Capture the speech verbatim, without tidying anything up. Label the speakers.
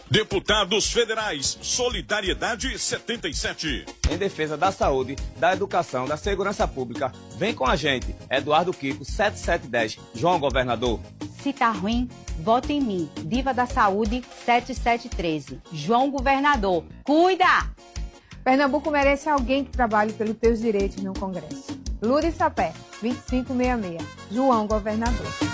Speaker 1: Deputados Federais, Solidariedade setenta e sete.
Speaker 2: Em defesa da saúde, da educação, da segurança pública, vem com a gente. Eduardo Kiko, sete sete um zero. João Governador.
Speaker 3: Se tá ruim, vote em mim. Diva da Saúde, sete sete um três. João Governador. Cuida!
Speaker 4: Pernambuco merece alguém que trabalhe pelos teus direitos no Congresso. Lourdes Sapé, vinte e cinco sessenta e seis. João Governador.